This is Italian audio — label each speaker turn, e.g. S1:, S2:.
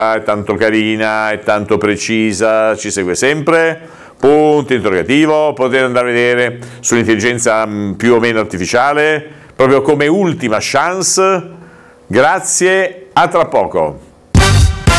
S1: è tanto carina, è tanto precisa, ci segue sempre? Punto interrogativo. Potete andare a vedere sull'intelligenza più o meno artificiale, proprio come ultima chance. Grazie, a tra poco.